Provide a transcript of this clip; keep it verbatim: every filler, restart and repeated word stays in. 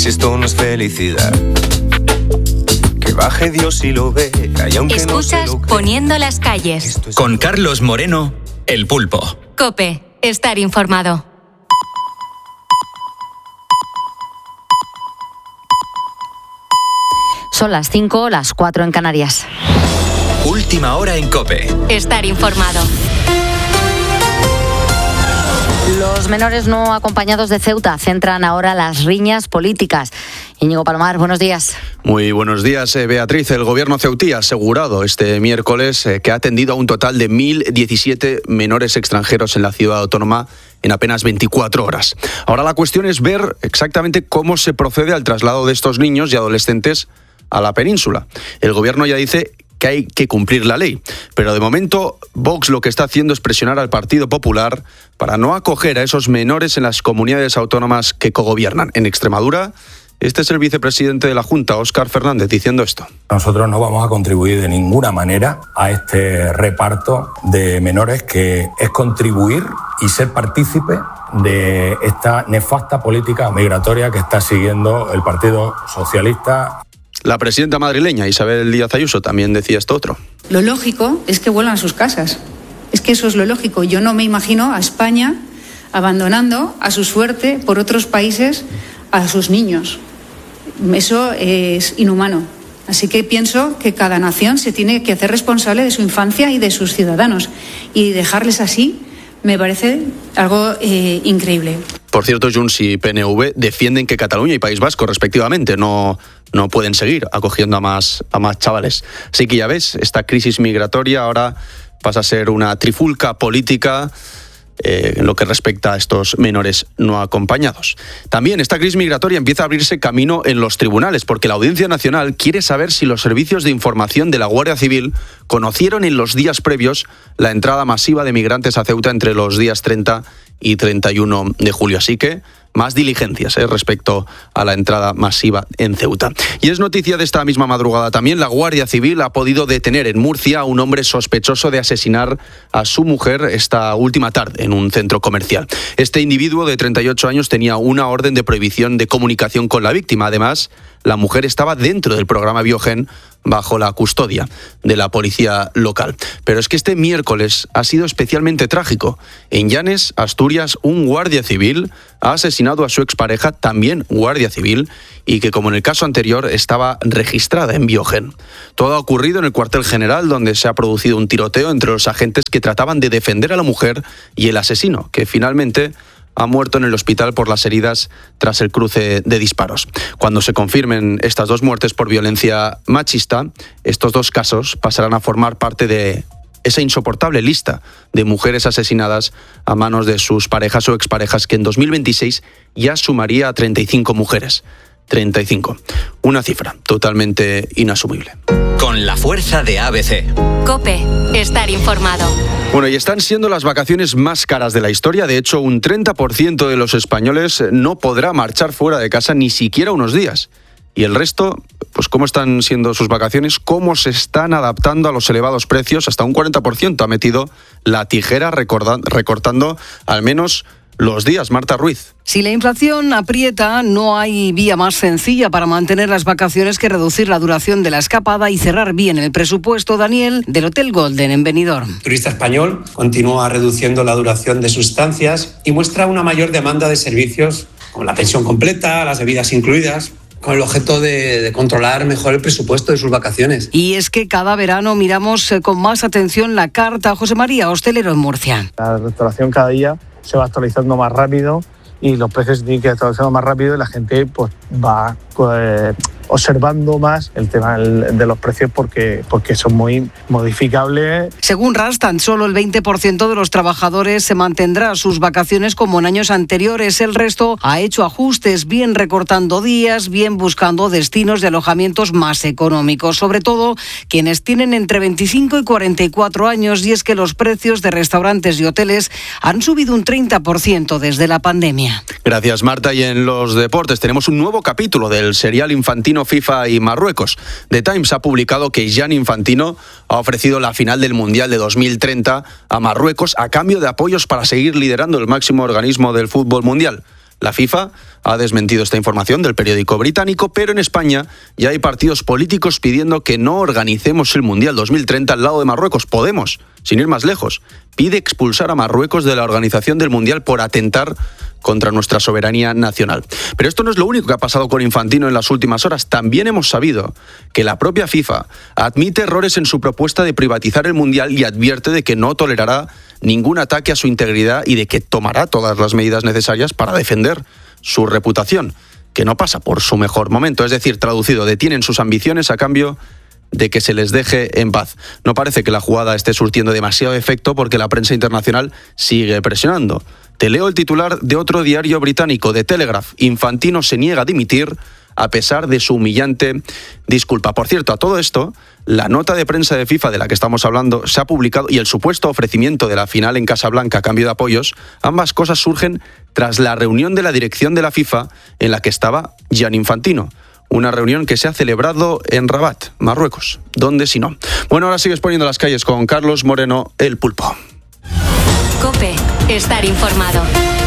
si esto no es felicidad. Que baje Dios y lo ve. Y aunque Escuchas no se lo Poniendo las calles. es... Con Carlos Moreno, El Pulpo. COPE, estar informado. Son las cinco, las cuatro en Canarias. Última hora en COPE. Estar informado. Los menores no acompañados de Ceuta centran ahora las riñas políticas. Íñigo Palomar, buenos días. Muy buenos días, eh, Beatriz. El gobierno ceutí ha asegurado este miércoles eh, que ha atendido a un total de mil diecisiete menores extranjeros en la ciudad autónoma en apenas veinticuatro horas. Ahora la cuestión es ver exactamente cómo se procede al traslado de estos niños y adolescentes a la península. El gobierno ya dice que hay que cumplir la ley, pero de momento Vox lo que está haciendo es presionar al Partido Popular para no acoger a esos menores en las comunidades autónomas que cogobiernan. En Extremadura, este es el vicepresidente de la Junta, Óscar Fernández, diciendo esto. Nosotros no vamos a contribuir de ninguna manera a este reparto de menores, que es contribuir y ser partícipe de esta nefasta política migratoria que está siguiendo el Partido Socialista. La presidenta madrileña, Isabel Díaz Ayuso, también decía esto otro. Lo lógico es que vuelvan a sus casas. Es que eso es lo lógico. Yo no me imagino a España abandonando a su suerte por otros países a sus niños. Eso es inhumano. Así que pienso que cada nación se tiene que hacer responsable de su infancia y de sus ciudadanos. Y dejarles así me parece algo eh, increíble. Por cierto, Junts y P N V defienden que Cataluña y País Vasco, respectivamente, no, no pueden seguir acogiendo a más, a más chavales. Así que ya ves, esta crisis migratoria ahora pasa a ser una trifulca política eh, en lo que respecta a estos menores no acompañados. También esta crisis migratoria empieza a abrirse camino en los tribunales, porque la Audiencia Nacional quiere saber si los servicios de información de la Guardia Civil conocieron en los días previos la entrada masiva de migrantes a Ceuta entre los días treinta y treinta y uno de julio. Así que más diligencias eh, respecto a la entrada masiva en Ceuta. Y es noticia de esta misma madrugada también, la Guardia Civil ha podido detener en Murcia a un hombre sospechoso de asesinar a su mujer esta última tarde en un centro comercial. Este individuo de treinta y ocho años tenía una orden de prohibición de comunicación con la víctima. Además, la mujer estaba dentro del programa Biogen bajo la custodia de la policía local. Pero es que este miércoles ha sido especialmente trágico. En Llanes, Asturias, un guardia civil ha asesinado a su expareja, también guardia civil, y que, como en el caso anterior, estaba registrada en Biogen. Todo ha ocurrido en el cuartel general, donde se ha producido un tiroteo entre los agentes que trataban de defender a la mujer y el asesino, que finalmente ha muerto en el hospital por las heridas tras el cruce de disparos. Cuando se confirmen estas dos muertes por violencia machista, estos dos casos pasarán a formar parte de esa insoportable lista de mujeres asesinadas a manos de sus parejas o exparejas, que en dos mil veintiséis ya sumaría a treinta y cinco mujeres. treinta y cinco. Una cifra totalmente inasumible. Con la fuerza de A B C. COPE, estar informado. Bueno, y están siendo las vacaciones más caras de la historia. De hecho, un treinta por ciento de los españoles no podrá marchar fuera de casa ni siquiera unos días. Y el resto, pues cómo están siendo sus vacaciones, cómo se están adaptando a los elevados precios. Hasta un cuarenta por ciento ha metido la tijera recortando al menos los días. Marta Ruiz. Si la inflación aprieta, no hay vía más sencilla para mantener las vacaciones que reducir la duración de la escapada y cerrar bien el presupuesto. Daniel, del Hotel Golden en Benidorm. El turista español continúa reduciendo la duración de sus estancias y muestra una mayor demanda de servicios como la pensión completa, las bebidas incluidas, con el objeto de, de controlar mejor el presupuesto de sus vacaciones. Y es que cada verano miramos con más atención la carta. José María, hostelero en Murcia. La restauración cada día se va actualizando más rápido y los precios tienen que ir actualizando más rápido y la gente pues va eh, observando más el tema de los precios porque, porque son muy modificables. Según R A S, tan solo el veinte por ciento de los trabajadores se mantendrá sus vacaciones como en años anteriores. El resto ha hecho ajustes, bien recortando días, bien buscando destinos de alojamientos más económicos. Sobre todo quienes tienen entre veinticinco y cuarenta y cuatro años, y es que los precios de restaurantes y hoteles han subido un treinta por ciento desde la pandemia. Gracias, Marta. Y en los deportes tenemos un nuevo capítulo del serial infantino FIFA y Marruecos. The Times ha publicado que Gianni Infantino ha ofrecido la final del Mundial de dos mil treinta a Marruecos a cambio de apoyos para seguir liderando el máximo organismo del fútbol mundial. La FIFA ha desmentido esta información del periódico británico, pero en España ya hay partidos políticos pidiendo que no organicemos el Mundial dos mil treinta al lado de Marruecos. Podemos, sin ir más lejos, pide expulsar a Marruecos de la organización del Mundial por atentar contra nuestra soberanía nacional. Pero esto no es lo único que ha pasado con Infantino en las últimas horas. También hemos sabido que la propia FIFA admite errores en su propuesta de privatizar el Mundial y advierte de que no tolerará ningún ataque a su integridad y de que tomará todas las medidas necesarias para defender su reputación, que no pasa por su mejor momento. Es decir, traducido, detienen sus ambiciones a cambio de que se les deje en paz. No parece que la jugada esté surtiendo demasiado efecto porque la prensa internacional sigue presionando. Te leo el titular de otro diario británico, The Telegraph. Infantino se niega a dimitir a pesar de su humillante disculpa. Por cierto, a todo esto, la nota de prensa de FIFA de la que estamos hablando se ha publicado y el supuesto ofrecimiento de la final en Casablanca a cambio de apoyos, ambas cosas surgen tras la reunión de la dirección de la FIFA en la que estaba Gianni Infantino. Una reunión que se ha celebrado en Rabat, Marruecos. ¿Dónde si no? Bueno, ahora sigues poniendo las calles con Carlos Moreno, el Pulpo. COPE. Estar informado.